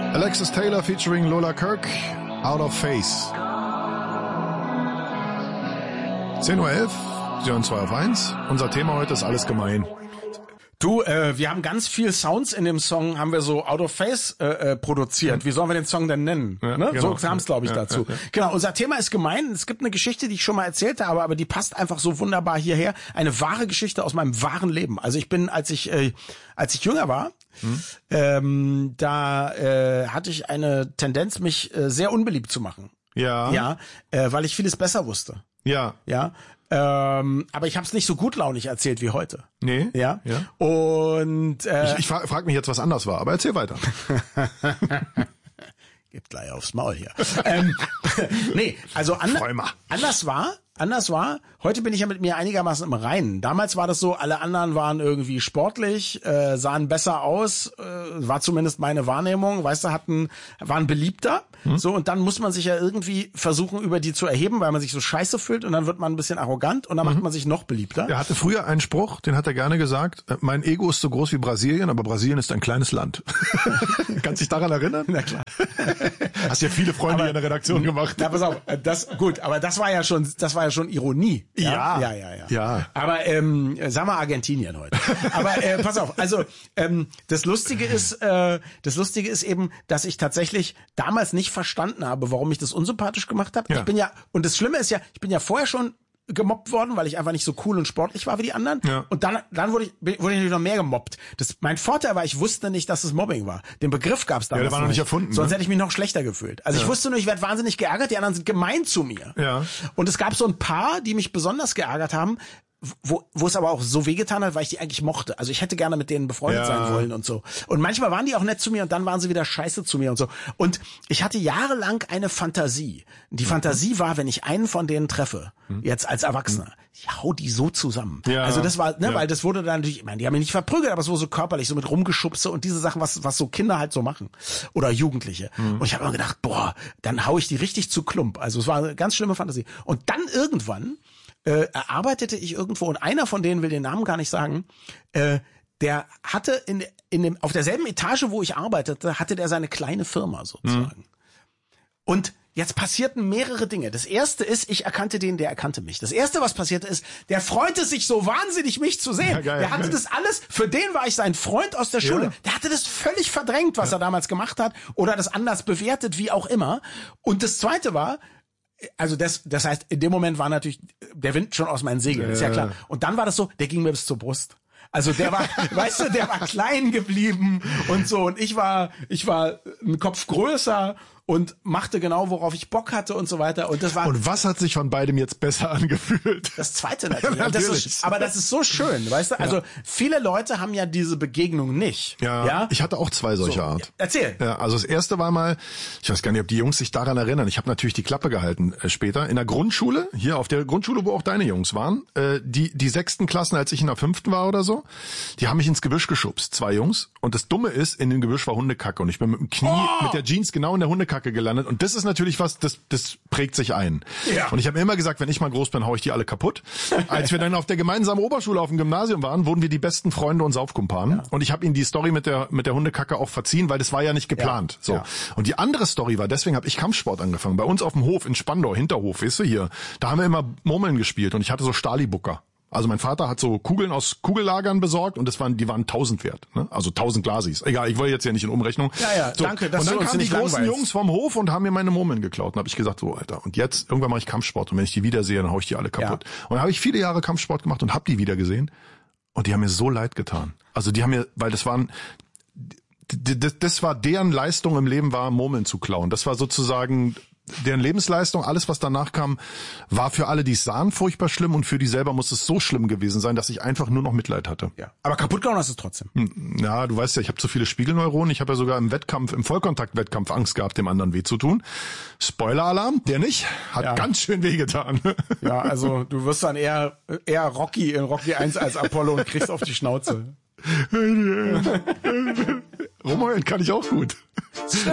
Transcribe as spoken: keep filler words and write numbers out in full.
Alexis Taylor featuring Lola Kirk, Out of Phase. zehn Uhr elf, Sie hören zwei auf eins. Unser Thema heute ist alles gemein. Du, äh, wir haben ganz viel Sounds in dem Song, haben wir so Out of Phase äh, äh, produziert. Wie sollen wir den Song denn nennen? Ja, ne? genau. So kam es, glaube ich, ja, dazu. Ja, ja. Genau, unser Thema ist gemein. Es gibt eine Geschichte, die ich schon mal erzählt habe, aber die passt einfach so wunderbar hierher. Eine wahre Geschichte aus meinem wahren Leben. Also ich bin, als ich äh, als ich jünger war, hm. ähm, da äh, hatte ich eine Tendenz, mich äh, sehr unbeliebt zu machen. Ja. Ja, äh, weil ich vieles besser wusste. Ja. Ja. Ähm, aber ich habe es nicht so gutlaunig erzählt wie heute. Nee. Ja. ja. Und äh, ich ich frage frag mich jetzt, was anders war, aber erzähl weiter. Gibt gleich aufs Maul hier. ähm, nee, also and- anders war, anders war, heute bin ich ja mit mir einigermaßen im Reinen. Damals war das so, alle anderen waren irgendwie sportlich, äh, sahen besser aus, äh, war zumindest meine Wahrnehmung, weißt du, hatten, waren beliebter. Hm. So, und dann muss man sich ja irgendwie versuchen, über die zu erheben, weil man sich so scheiße fühlt, und dann wird man ein bisschen arrogant und dann mhm. macht man sich noch beliebter. Er hatte früher einen Spruch, den hat er gerne gesagt: Mein Ego ist so groß wie Brasilien, aber Brasilien ist ein kleines Land. Kannst dich daran erinnern? Na klar. Hast ja viele Freunde aber, in der Redaktion gemacht. Na, pass auf, das, gut, aber das war ja schon, das war ja schon Ironie. Ja. Ja, ja, ja. ja. Aber, ähm, sagen wir Argentinien heute. Aber, äh, pass auf, also, ähm, das Lustige ist, äh, das Lustige ist eben, dass ich tatsächlich damals nicht verstanden habe, warum mich das unsympathisch gemacht hat. Ja. Ich bin ja, und das Schlimme ist ja, ich bin ja vorher schon gemobbt worden, weil ich einfach nicht so cool und sportlich war wie die anderen. Ja. Und dann, dann wurde ich, wurde ich natürlich noch mehr gemobbt. Das, mein Vorteil war, ich wusste nicht, dass es Mobbing war. Den Begriff gab es damals ja, der war noch nicht erfunden. Sonst ne? hätte ich mich noch schlechter gefühlt. Also ja. ich wusste nur, ich werde wahnsinnig geärgert, die anderen sind gemein zu mir. Ja. Und es gab so ein paar, die mich besonders geärgert haben, wo wo es aber auch so wehgetan hat, weil ich die eigentlich mochte. Also ich hätte gerne mit denen befreundet ja. sein wollen und so. Und manchmal waren die auch nett zu mir und dann waren sie wieder scheiße zu mir und so. Und ich hatte jahrelang eine Fantasie. Die mhm. Fantasie war, wenn ich einen von denen treffe, mhm. jetzt als Erwachsener, ich hau die so zusammen. Ja. Also das war, ne, ja. weil das wurde dann natürlich, ich meine, die haben mich nicht verprügelt, aber es wurde so körperlich, so mit Rumgeschubse und diese Sachen, was was so Kinder halt so machen. Oder Jugendliche. Mhm. Und ich habe immer gedacht, boah, dann hau ich die richtig zu Klump. Also es war eine ganz schlimme Fantasie. Und dann irgendwann Äh, erarbeitete ich irgendwo, und einer von denen, will den Namen gar nicht sagen, äh, der hatte in, in dem, auf derselben Etage, wo ich arbeitete, hatte der seine kleine Firma sozusagen. Mhm. Und jetzt passierten mehrere Dinge. Das erste ist, ich erkannte den, der erkannte mich. Das erste, was passierte ist, der freute sich so wahnsinnig, mich zu sehen. Ja, geil, der hatte geil. das alles, für den war ich sein Freund aus der Schule. Ja. Der hatte das völlig verdrängt, was ja. er damals gemacht hat, oder das anders bewertet, wie auch immer. Und das zweite war, also das, das heißt, in dem Moment war natürlich der Wind schon aus meinen Segeln, ist ja klar. Und dann war das so, der ging mir bis zur Brust. Also der war, weißt du, der war klein geblieben und so. Und ich war, ich war einen Kopf größer und machte genau, worauf ich Bock hatte und so weiter. Und das war. Und was hat sich von beidem jetzt besser angefühlt? Das Zweite natürlich. Ja, natürlich. Das ist, aber das ist so schön, weißt du? Also ja. viele Leute haben ja diese Begegnung nicht. Ja, ja? Ich hatte auch zwei solcher so, Art. Ja, erzähl. Ja, also das erste war mal, ich weiß gar nicht, ob die Jungs sich daran erinnern. Ich habe natürlich die Klappe gehalten äh, später in der Grundschule, hier auf der Grundschule, wo auch deine Jungs waren. Äh, die die sechsten Klassen, als ich in der fünften war oder so, die haben mich ins Gebüsch geschubst, zwei Jungs. Und das Dumme ist, in dem Gebüsch war Hundekacke und ich bin mit dem Knie, oh! mit der Jeans genau in der Hundekacke gelandet. Und das ist natürlich was, das das prägt sich ein. Ja. Und ich habe immer gesagt, wenn ich mal groß bin, hau ich die alle kaputt. Als wir dann auf der gemeinsamen Oberschule auf dem Gymnasium waren, wurden wir die besten Freunde und Saufkumpanen. Ja. Und ich habe ihnen die Story mit der mit der Hundekacke auch verziehen, weil das war ja nicht geplant. Ja. So. Ja. Und die andere Story war, deswegen habe ich Kampfsport angefangen. Bei uns auf dem Hof in Spandau, Hinterhof, weißt du, hier, da haben wir immer Murmeln gespielt und ich hatte so Stalibucker. Also mein Vater hat so Kugeln aus Kugellagern besorgt und das waren, die waren tausend wert, ne? Also tausend Glasis. Egal, ich wollte jetzt ja nicht in Umrechnung. Ja, ja, so. Danke, dass und dann du uns kamen die nicht großen langweilst. Jungs vom Hof und haben mir meine Murmeln geklaut. Und habe ich gesagt, so Alter, und jetzt irgendwann mache ich Kampfsport und wenn ich die wiedersehe, dann hau ich die alle kaputt. Ja. Und dann habe ich viele Jahre Kampfsport gemacht und habe die wieder gesehen und die haben mir so leid getan. Also die haben mir, weil das waren, das, das war deren Leistung im Leben, war Murmeln zu klauen. Das war sozusagen deren Lebensleistung, alles was danach kam, war für alle, die es sahen, furchtbar schlimm und für die selber muss es so schlimm gewesen sein, dass ich einfach nur noch Mitleid hatte. Ja. Aber kaputt gehauen hast du es trotzdem. Ja, du weißt ja, ich habe zu viele Spiegelneuronen. Ich habe ja sogar im Wettkampf, im Vollkontakt-Wettkampf Angst gehabt, dem anderen weh zu tun. Spoiler-Alarm, der nicht, hat ja. ganz schön wehgetan. Ja, also du wirst dann eher eher Rocky in Rocky eins als Apollo und kriegst auf die Schnauze. Rumheulen kann ich auch gut.